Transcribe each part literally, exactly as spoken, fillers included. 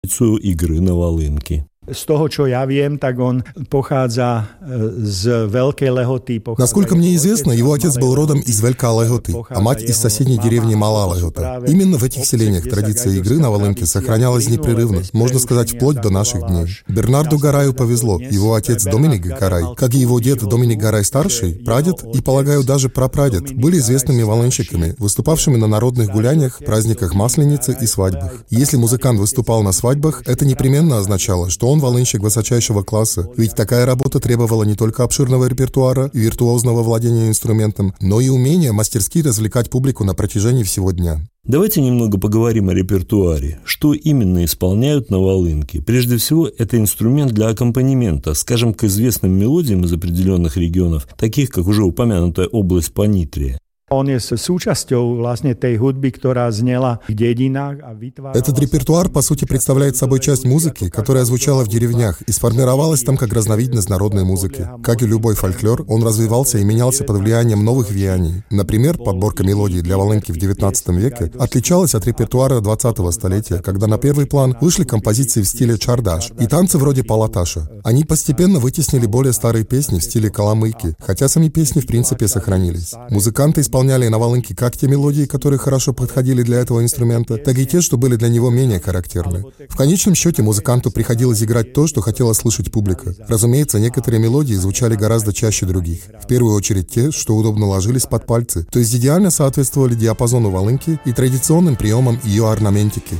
игры на волынке. Z toho, čo ja viem, tak on pochádza z Veľkej Lehoty. Насколько мне известно, его отец был родом из Veľká Lehoty, а мать из соседней деревни Малá Lehota. Именно в этих селениях традиция игры на волынке сохранялась непрерывно, можно сказать, вплоть до наших дней. Бернарду Гараю повезло. Его отец Доминик Гарай, как и его дед Доминик Гарай-старший, прадед и, полагаю, даже прапрадед, были известными волынщиками, выступавшими на народных гуляниях, праздниках Масленицы и свадьбах. Если музыкант выступал на свадьбах, это непременно означало, что он волынщик высочайшего класса, ведь такая работа требовала не только обширного репертуара и виртуозного владения инструментом, но и умения мастерски развлекать публику на протяжении всего дня. Давайте немного поговорим о репертуаре. Что именно исполняют на волынке? Прежде всего, это инструмент для аккомпанемента, скажем, к известным мелодиям из определенных регионов, таких как уже упомянутая область Понитрия. Он je súčasťou vlastne tej hudby, ktorá znela v dedinách a vytvárala... Этот репертуар, по сути, представляет собой часть музыки, которая звучала в деревнях и сформировалась там как разновидность народной музыки. Как и любой фольклор, он развивался и менялся под влиянием новых влияний. Например, подборка мелодий для волынки в девятнадцатом веке отличалась от репертуара двадцатого столетия, когда на первый план вышли композиции в стиле чардаш и танцы вроде палаташа. Они постепенно вытеснили более старые песни в стиле каламыки, хотя сами песни в принципе сохранились. Музыканты исполняли Исполняли на волынке как те мелодии, которые хорошо подходили для этого инструмента, так и те, что были для него менее характерны. В конечном счете музыканту приходилось играть то, что хотела слышать публика. Разумеется, некоторые мелодии звучали гораздо чаще других. В первую очередь те, что удобно ложились под пальцы, то есть идеально соответствовали диапазону волынки и традиционным приемам ее орнаментики.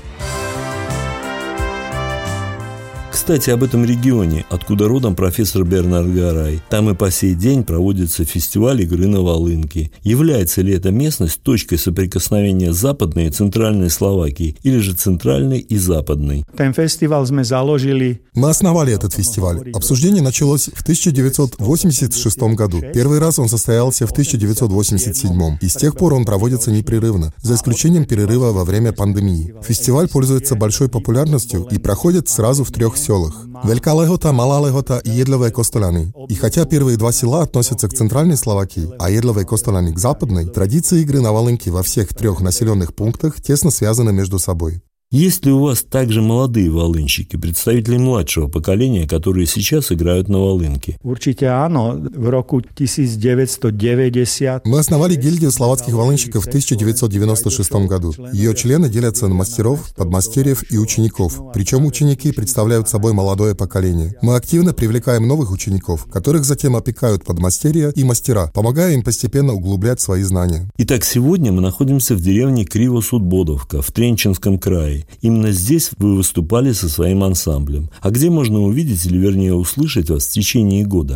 Кстати, об этом регионе, откуда родом профессор Бернард Гарай. Там и по сей день проводится фестиваль игры на волынке. Является ли эта местность точкой соприкосновения Западной и Центральной Словакии, или же Центральной и Западной? Мы основали этот фестиваль. Обсуждение началось в тысяча девятьсот восемьдесят шестом году. Первый раз он состоялся в тысяча девятьсот восемьдесят седьмом. И с тех пор он проводится непрерывно, за исключением перерыва во время пандемии. Фестиваль пользуется большой популярностью и проходит сразу в трех селах. Veľká Lehota, Malá Lehota и Jedľové Kostoľany. И хотя первые два села относятся к центральной Словакии, а Jedľové Kostoľany к западной, традиции игры на волынке во всех трех населенных пунктах тесно связаны между собой. Есть ли у вас также молодые волынщики, представители младшего поколения, которые сейчас играют на волынке? Určite áno. V roku devätnásťstodeväťdesiat Мы основали гильдию словацких волынщиков в тысяча девятьсот девяносто шестом году. Ее члены делятся на мастеров, подмастерьев и учеников. Причем ученики представляют собой молодое поколение. Мы активно привлекаем новых учеников, которых затем опекают подмастерья и мастера, помогая им постепенно углублять свои знания. Итак, сегодня мы находимся в деревне Криво-Судбодовка в Тренчинском крае. Именно здесь вы выступали со своим ансамблем. А где можно увидеть, или вернее услышать вас в течение года?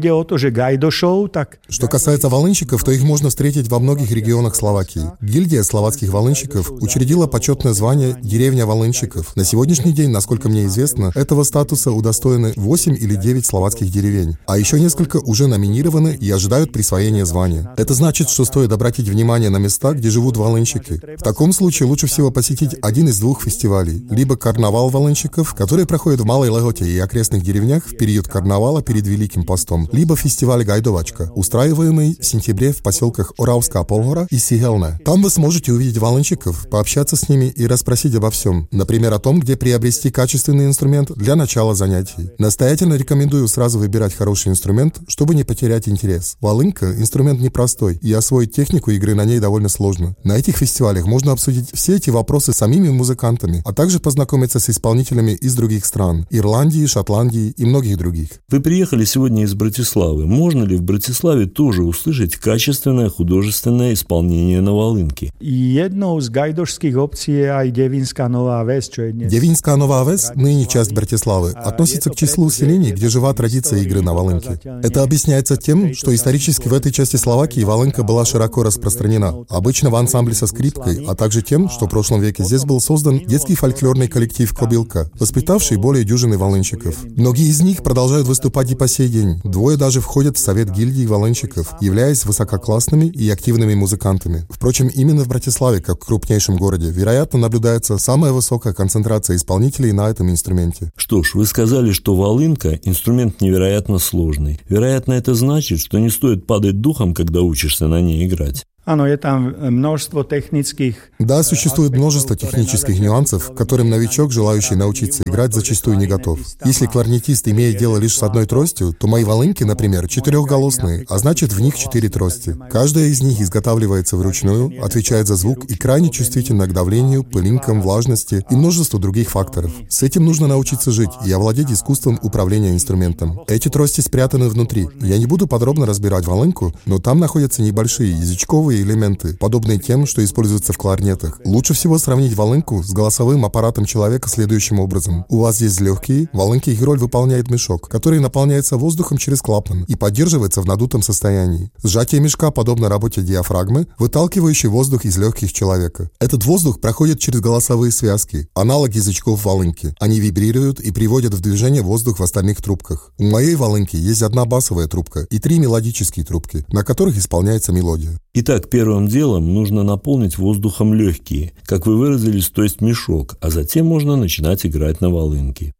Что касается волынщиков, то их можно встретить во многих регионах Словакии. Гильдия словацких волынщиков учредила почетное звание «Деревня волынщиков». На сегодняшний день, насколько мне известно, этого статуса удостоены восемь или девять словацких деревень. А еще несколько уже номинированы и ожидают присвоения звания. Это значит, что стоит обратить внимание на места, где живут волынщики. В таком случае лучше всего посетить один из двух фестивалей. Либо карнавал волынщиков, который проходит в Малой Лehоте и окрестных деревнях в период карнавала перед Великим постом, либо фестиваль Гайдовачка, устраиваемый в сентябре в поселках Оравская Полгора и Сигелне. Там вы сможете увидеть волынщиков, пообщаться с ними и расспросить обо всем. Например, о том, где приобрести качественный инструмент для начала занятий. Настоятельно рекомендую сразу выбирать хороший инструмент, чтобы не потерять интерес. Волынка – инструмент непростой, и освоить технику игры на ней довольно сложно. На этих фестивалях можно обсудить все эти вопросы с самими музыкантами, а также познакомиться с исполнителями из других стран – Ирландии, Шотландии и многих других. Вы приехали сегодня из Братиславы. Можно ли в Братиславе тоже услышать качественное художественное исполнение на волынке? Jednou z gajdorských obcí je aj Devinská Nová Ves, čo je dnes. Девинская Новая Вес, ныне часть Братиславы, относится к числу селений, где жива традиция игры на волынке. Это объясняется тем, что исторически в этой части Словакии волынка была широко распространена, обычно в ансамбле со скрипкой, а также тем, что в прошлом веке здесь был создан детский фольклорный коллектив «Кобилка», воспитавший более дюжины волынщиков. Многие из них продолжают выступать и по сей день. Двое даже входят в совет гильдии волынщиков, являясь высококлассными и активными музыкантами. Впрочем, именно в Братиславе, как в крупнейшем городе, вероятно, наблюдается самая высокая концентрация исполнителей на этом инструменте. Что ж, вы сказали, что волынка – инструмент невероятно сложный. Вероятно, это значит, что не стоит падать духом, когда учишься на ней играть. Áno, je tam množstvo technických... Да, существует множество технических нюансов, к которым новичок, желающий научиться играть, зачастую не готов. Если кларнетист имеет дело лишь с одной тростью, то мои волынки, например, четырехголосные, а значит в них четыре трости. Каждая из них изготавливается вручную, отвечает за звук и крайне чувствительна к давлению, пылинкам, влажности и множеству других факторов. С этим нужно научиться жить и овладеть искусством управления инструментом. Эти трости спрятаны внутри. Я не буду подробно разбирать волынку, но там находятся небольшие язычковые элементы, подобные тем, что используются в кларнетах. Лучше всего сравнить волынку с голосовым аппаратом человека следующим образом. У вас есть легкие, в волынке их роль выполняет мешок, который наполняется воздухом через клапан и поддерживается в надутом состоянии. Сжатие мешка подобно работе диафрагмы, выталкивающей воздух из легких человека. Этот воздух проходит через голосовые связки, аналог язычков волынки. Они вибрируют и приводят в движение воздух в остальных трубках. У моей волынки есть одна басовая трубка и три мелодические трубки, на которых исполняется мелодия. Итак, первым делом нужно наполнить воздухом легкие, как вы выразились, то есть мешок, а затем можно начинать играть на волынке.